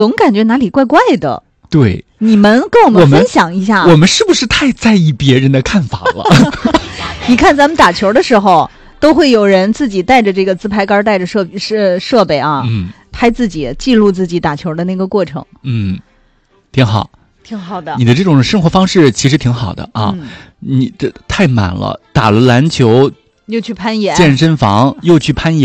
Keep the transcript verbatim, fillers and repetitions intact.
总感觉哪里怪怪的。 对， 你们跟我们分享一下， 我们, 我们是不是太在意别人的看法了？ 你看咱们打球的时候，都会有人自己带着这个自拍杆，带着设设设备啊， 嗯， 拍自己，记录自己打球的那个过程。 嗯，挺好， 挺好的。 你的这种生活方式其实挺好的啊，嗯、你这太满了，打了篮球， 又去攀岩， 健身房又去攀岩。